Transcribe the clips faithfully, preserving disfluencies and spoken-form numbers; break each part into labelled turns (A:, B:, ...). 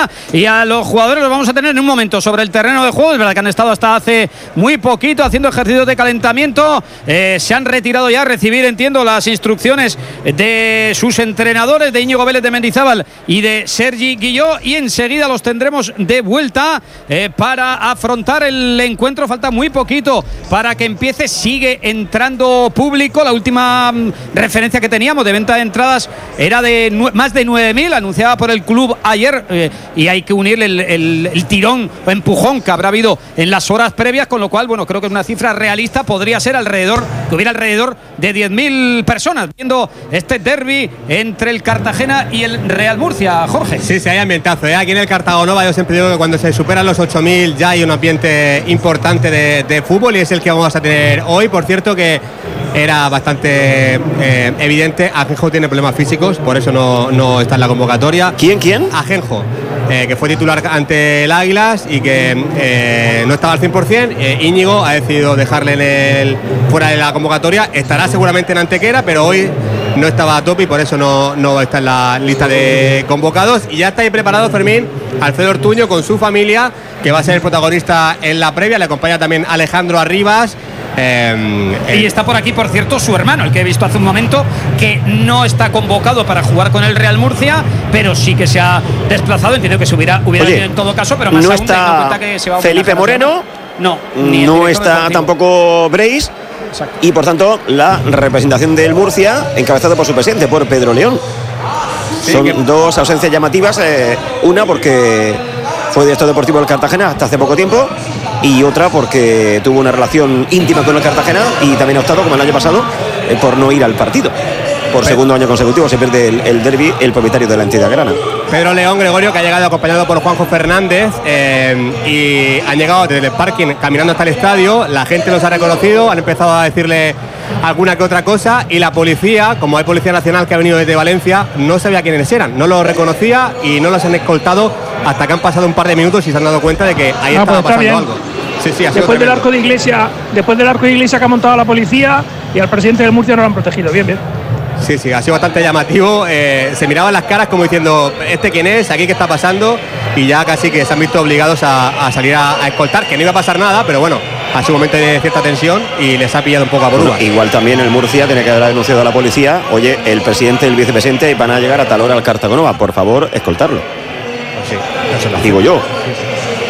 A: Murcia, y a los jugadores los vamos a tener en un momento sobre el terreno de juego. Es verdad que han estado hasta hace muy poquito haciendo ejercicios de calentamiento. Eh, se han retirado ya a recibir, entiendo, las instrucciones de sus entrenadores, de Íñigo Vélez de Mendizábal y de Sergi Guilló, y enseguida los tendremos de vuelta eh, para afrontar el encuentro. Falta muy poquito para que empiece. Sigue entrando público. La última mm, referencia que teníamos de venta de entradas era de más de nueve mil, anunciada por el club ayer, eh, y hay que unirle el, el, el tirón o empujón que habrá habido en las horas previas, con lo cual, bueno, creo que una cifra realista podría ser alrededor, que hubiera alrededor de diez mil personas viendo este derbi entre el Cartagena y el Real Murcia, Jorge.
B: Sí, sí, hay ambientazo, ¿eh? Aquí en el Cartagonova yo siempre digo que cuando se superan los ocho mil ya hay un ambiente importante de, de fútbol, y es el que vamos a tener hoy. Por cierto, que era bastante eh, evidente, Ajenjo tiene problemas físicos, por eso no, no está en la convocatoria.
C: ¿Quién, quién?
B: Ajenjo, eh, que fue titular ante el Águilas y que eh, no estaba al cien por cien. eh, Íñigo ha decidido dejarle en el, fuera de la convocatoria. Estará seguramente en Antequera, pero hoy no estaba a tope y por eso no, no está en la lista de convocados. Y ya está ahí preparado Fermín Alfredo Ortuño con su familia, que va a ser el protagonista en la previa. Le acompaña también Alejandro Arribas.
A: Eh, eh. Y está por aquí, por cierto, su hermano, el que he visto hace un momento, que no está convocado para jugar con el Real Murcia, pero sí que se ha desplazado. Entiendo que se hubiera, hubiera
C: Oye,
A: ido en todo caso, pero más
C: no
A: aún
C: está
A: teniendo en cuenta que se va a
C: Felipe Moreno.
A: No,
C: ni no está tampoco Breis. Exacto. Y por tanto la representación del Murcia encabezado por su presidente, por Pedro León. Sí, son que... dos ausencias llamativas, eh, una porque fue director deportivo del Cartagena hasta hace poco tiempo, y otra porque tuvo una relación íntima con el Cartagena y también ha optado, como el año pasado, eh, por no ir al partido. Por Pedro. Segundo año consecutivo se pierde el, el derbi, el propietario de la entidad grana.
B: Pedro León Gregorio, que ha llegado acompañado por Juanjo Fernández, eh, y han llegado desde el parking caminando hasta el estadio. La gente los ha reconocido, han empezado a decirle alguna que otra cosa, y la policía, como hay policía nacional que ha venido desde Valencia, no sabía quiénes eran, no los reconocía y no los han escoltado hasta que han pasado un par de minutos y se han dado cuenta de que ahí ah, estaba pues pasando algo.
D: Sí, sí, después del arco de iglesia, después del arco de iglesia que ha montado la policía, y al presidente del Murcia no lo han protegido. Bien, bien.
B: Sí, sí, ha sido bastante llamativo. Eh, se miraban las caras como diciendo, ¿este quién es? ¿Aquí qué está pasando? Y ya casi que se han visto obligados a, a salir a, a escoltar, que no iba a pasar nada, pero bueno, ha sido un momento de cierta tensión y les ha pillado un poco a por uvas.
C: Igual también el Murcia tiene que haber denunciado a la policía: oye, el presidente y el vicepresidente van a llegar a tal hora al Cartagonova, por favor, escoltarlo.
B: Pues sí, eso lo
C: digo yo. Sí, sí.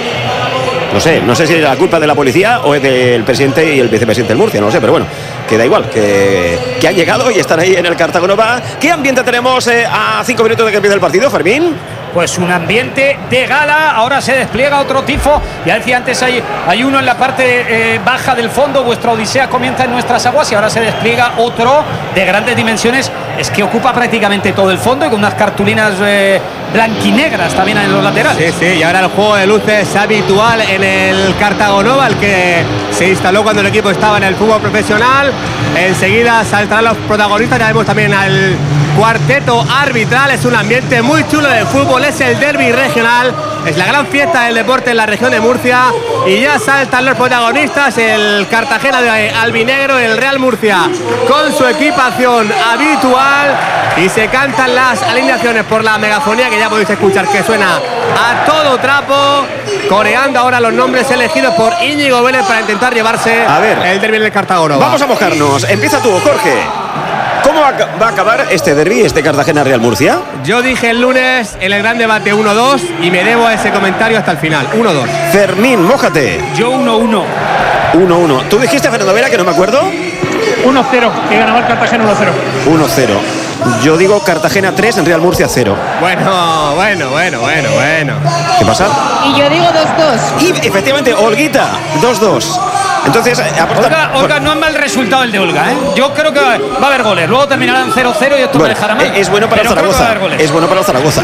C: No sé, no sé si es la culpa de la policía o es del presidente y el vicepresidente del Murcia, no lo sé, pero bueno, que da igual, que, que han llegado y están ahí en el Cartagonova. ¿Qué ambiente tenemos eh, a cinco minutos de que empiece el partido, Fermín?
A: Pues un ambiente de gala. Ahora se despliega otro tifo. Ya decía antes, hay, hay uno en la parte eh, baja del fondo. Vuestra odisea comienza en nuestras aguas, y ahora se despliega otro de grandes dimensiones. Es que ocupa prácticamente todo el fondo, y con unas cartulinas eh, blanquinegras también en los laterales.
B: Sí, sí, y ahora el juego de luces habitual en el Cartagonova, el que se instaló cuando el equipo estaba en el fútbol profesional. Enseguida saltarán los protagonistas. Ya vemos también al cuarteto arbitral. Es un ambiente muy chulo de fútbol, es el derbi regional, es la gran fiesta del deporte en la región de Murcia, y ya saltan los protagonistas: el Cartagena de albinegro, el Real Murcia con su equipación habitual, y se cantan las alineaciones por la megafonía, que ya podéis escuchar que suena a todo trapo, coreando ahora los nombres elegidos por Íñigo Vélez para intentar llevarse
C: a ver,
B: el derbi del Cartagonova.
C: Vamos a mojarnos, empieza tú, Jorge. ¿Cómo va a acabar este derbi, este Cartagena-Real Murcia?
B: Yo dije el lunes en el gran debate uno dos y me debo a ese comentario hasta el final. uno dos.
C: Fermín, mójate.
A: Yo uno uno.
C: uno uno. ¿Tú dijiste, Fernando Vera, que no me acuerdo?
D: uno cero, que ganaba el Cartagena uno cero.
C: uno cero. Yo digo Cartagena tres, en Real Murcia cero.
B: Bueno, bueno, bueno, bueno, bueno.
C: ¿Qué pasa?
E: Y yo digo dos dos.
C: Y efectivamente, Olguita, dos dos. Entonces, apostar...
A: Olga, Olga, no es mal resultado el de Olga, ¿eh? Yo creo que va a haber goles. Luego terminarán cero cero y esto
C: bueno,
A: me dejará mal.
C: Es bueno para el Zaragoza. Es bueno para el Zaragoza.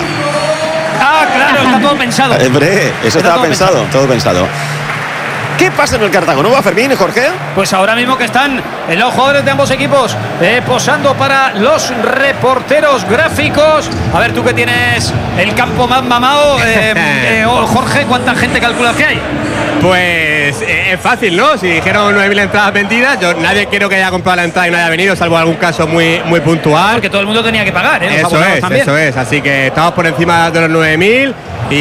A: Ah, claro, está todo pensado.
C: Hombre, eso está estaba todo pensado, pensado, todo pensado. ¿Qué pasa en el Cartagonova, Fermín y Jorge?
A: Pues ahora mismo que están los jugadores de ambos equipos eh, posando para los reporteros gráficos. A ver, tú que tienes el campo más mamado, eh, eh, Jorge, ¿cuánta gente calculas que hay?
B: Pues eh, es fácil, ¿no? Si dijeron nueve mil entradas vendidas, yo nadie quiero que haya comprado la entrada y no haya venido, salvo algún caso muy, muy puntual.
A: Porque todo el mundo tenía que pagar, ¿eh?
B: Eso es, también. Eso es. Así que estamos por encima de los nueve mil.